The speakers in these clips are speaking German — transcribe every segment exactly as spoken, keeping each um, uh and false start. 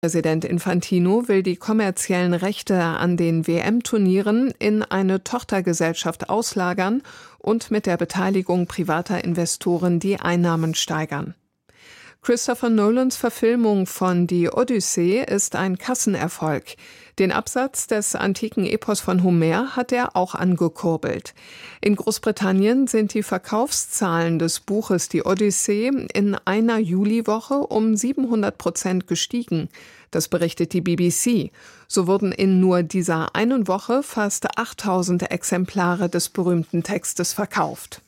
Präsident Infantino will die kommerziellen Rechte an den W M-Turnieren in eine Tochtergesellschaft auslagern und mit der Beteiligung privater Investoren die Einnahmen steigern. Christopher Nolans Verfilmung von Die Odyssee ist ein Kassenerfolg. Den Absatz des antiken Epos von Homer hat er auch angekurbelt. In Großbritannien sind die Verkaufszahlen des Buches Die Odyssee in einer Juliwoche um siebenhundert Prozent gestiegen. Das berichtet die B B C. So wurden in nur dieser einen Woche fast achttausend Exemplare des berühmten Textes verkauft.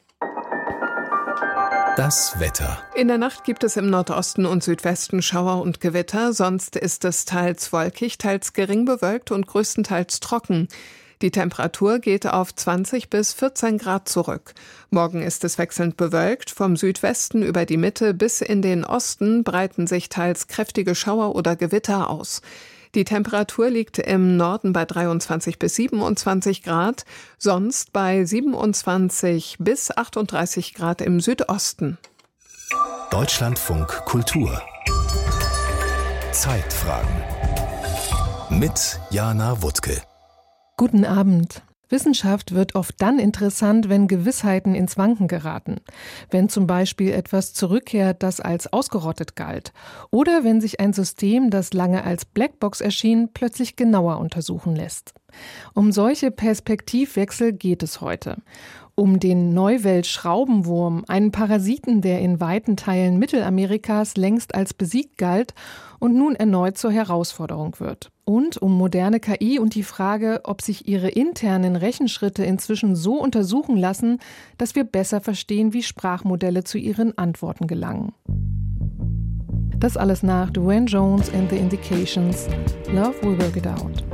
Das Wetter. In der Nacht gibt es im Nordosten und Südwesten Schauer und Gewitter, sonst ist es teils wolkig, teils gering bewölkt und größtenteils trocken. Die Temperatur geht auf zwanzig bis vierzehn Grad zurück. Morgen ist es wechselnd bewölkt, vom Südwesten über die Mitte bis in den Osten breiten sich teils kräftige Schauer oder Gewitter aus. Die Temperatur liegt im Norden bei dreiundzwanzig bis siebenundzwanzig Grad, sonst bei siebenundzwanzig bis achtunddreißig Grad im Südosten. Deutschlandfunk Kultur. Zeitfragen. Mit Jana Wuttke. Guten Abend. Wissenschaft wird oft dann interessant, wenn Gewissheiten ins Wanken geraten. Wenn zum Beispiel etwas zurückkehrt, das als ausgerottet galt. Oder wenn sich ein System, das lange als Blackbox erschien, plötzlich genauer untersuchen lässt. Um solche Perspektivwechsel geht es heute. Um den Neuwelt-Schraubenwurm, einen Parasiten, der in weiten Teilen Mittelamerikas längst als besiegt galt und nun erneut zur Herausforderung wird. Und um moderne K I und die Frage, ob sich ihre internen Rechenschritte inzwischen so untersuchen lassen, dass wir besser verstehen, wie Sprachmodelle zu ihren Antworten gelangen. Das alles nach Duane Jones and the Indications. Love will work it out.